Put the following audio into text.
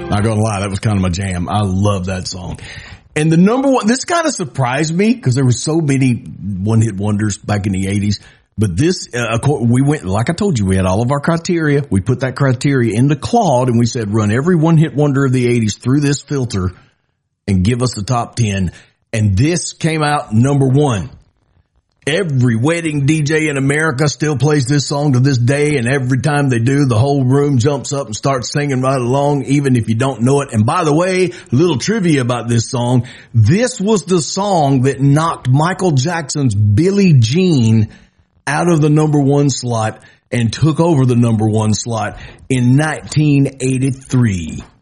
Not gonna lie, that was kind of my jam. I love that song. And the number one, this kind of surprised me because there were so many one-hit wonders back in the 80s. But this, we went, like I told you, we had all of our criteria. We put that criteria into Claude and we said, run every one-hit wonder of the 80s through this filter and give us the top 10. And this came out number one. Every wedding DJ in America still plays this song to this day, and every time they do, the whole room jumps up and starts singing right along, even if you don't know it. And by the way, little trivia about this song, this was the song that knocked Michael Jackson's Billie Jean out of the number one slot and took over the number one slot in 1983.